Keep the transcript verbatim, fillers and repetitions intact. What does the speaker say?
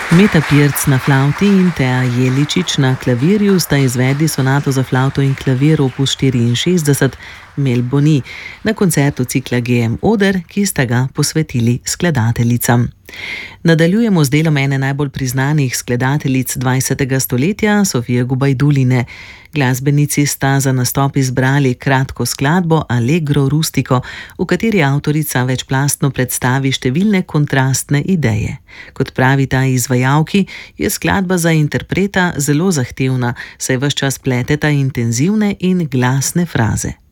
Meta Pirc na flavti in Tea Jeličič na klavirju sta izvedli sonato za flavto in klavir opus štiriinšestdeset Mel Boni na koncertu cikla G M Oder, ki sta ga posvetili skladateljicam. Nadaljujemo z delom ene najbolj priznanih skladateljic dvajsetega stoletja, Sofije Gubajduline. Glasbenici sta za nastop izbrali kratko skladbo Allegro rustico, v kateri avtorica večplastno predstavi številne kontrastne ideje. Kot pravita izvajalki, je skladba za interpreta zelo zahtevna, saj ves čas pleteta intenzivne in glasne fraze.